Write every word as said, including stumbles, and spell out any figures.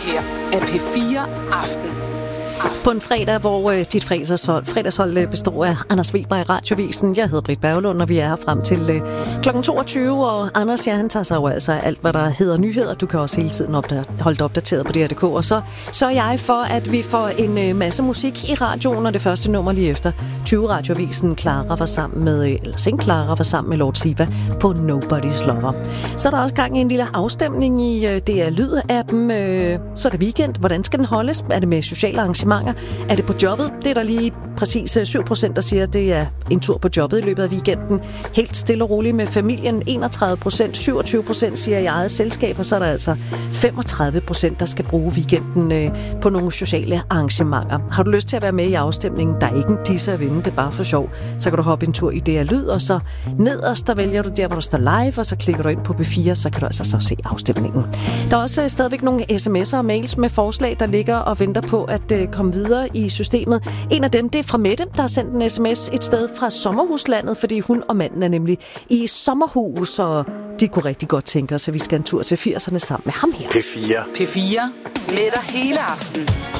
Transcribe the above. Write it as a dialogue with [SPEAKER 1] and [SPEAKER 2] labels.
[SPEAKER 1] her er P fire Aften.
[SPEAKER 2] På en fredag, hvor øh, dit fredagshold, fredagshold øh, består af Anders Weber i Radiovisen. Jeg hedder Britt Berglund, og vi er her frem til øh, klokken toogtyve. Og Anders, ja, han tager sig jo altså alt, hvad der hedder nyheder. Du kan også hele tiden opda- holde det opdateret på D R punktum D K. Og så sørger jeg for, at vi får en øh, masse musik i radioen. Og det første nummer lige efter tyve Radiovisen. Clara var sammen med, øh, eller Sing Clara var sammen med Lord Siva på Nobody's Lover. Så er der også gang i en lille afstemning i øh, D R Lyd-appen. Øh, så er det weekend. Hvordan skal den holdes? Er det med sociale arrangementer? Er det på jobbet? Det er der lige præcis syv procent, der siger, at det er en tur på jobbet i løbet af weekenden. Helt stille og roligt med familien. enogtredive procent, syvogtyve procent siger i eget selskab, og så er der altså femogtredive procent, der skal bruge weekenden øh, på nogle sociale arrangementer. Har du lyst til at være med i afstemningen? Der er ikke en disse at vinde, det er bare for sjov. Så kan du hoppe en tur i D R Lyd, og så nederst, der vælger du der, hvor der står live, og så klikker du ind på P fire, så kan du altså så se afstemningen. Der er også stadigvæk nogle sms'er og mails med forslag, der ligger og venter på at øh, komme videre i systemet. En af dem, det er fra Mette, der har sendt en sms et sted fra sommerhuslandet, fordi hun og manden er nemlig i sommerhus, og de kunne rigtig godt tænke os, at vi skal en tur til firserne sammen med ham her.
[SPEAKER 3] P fire.
[SPEAKER 1] P fire letter hele aften